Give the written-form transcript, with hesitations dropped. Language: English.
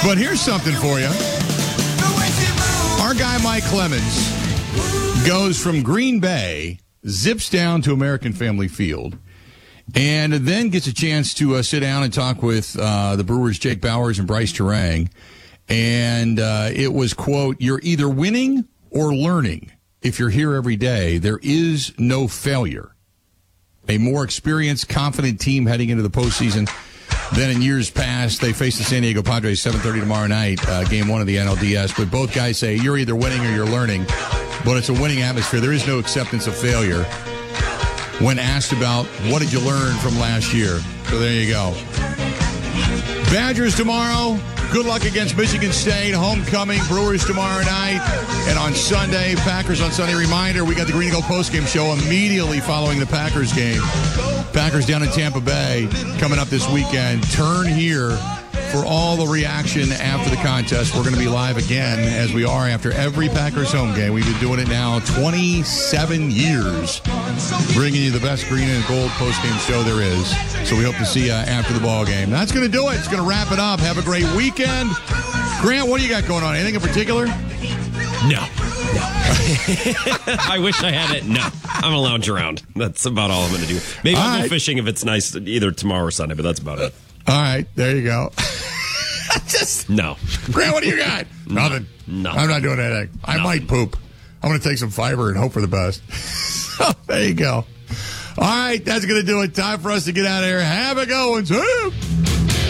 But here's something for you. Our guy Mike Clemens goes from Green Bay, zips down to American Family Field, and then gets a chance to sit down and talk with the Brewers' Jake Bauers and Bryce Terang. And it was, quote, "You're either winning or learning. If you're here every day, there is no failure. A more experienced, confident team heading into the postseason than in years past. They face the San Diego Padres 7:30 tomorrow night, game 1 of the NLDS. But both guys say you're either winning or you're learning. But it's a winning atmosphere. There is no acceptance of failure." When asked about what did you learn from last year. So there you go. Badgers tomorrow. Good luck against Michigan State. Homecoming. Brewers tomorrow night. And on Sunday, Packers on Sunday. Reminder, we got the Green and Gold postgame show immediately following the Packers game. Packers down in Tampa Bay coming up this weekend. Turn here for all the reaction after the contest. We're going to be live again, as we are after every Packers home game. We've been doing it now 27 years, bringing you the best Green and Gold postgame show there is. So we hope to see you after the ball game. That's going to do it. It's going to wrap it up. Have a great weekend. Grant, what do you got going on? Anything in particular? No. I wish I had it. No. I'm going to lounge around. That's about all I'm going to do. Maybe I'll go fishing if it's nice either tomorrow or Sunday, but that's about it. All right. There you go. No. Grant, what do you got? Nothing. No. I'm not doing anything. I might poop. I'm going to take some fiber and hope for the best. There you go. All right. That's going to do it. Time for us to get out of here. Have a good one.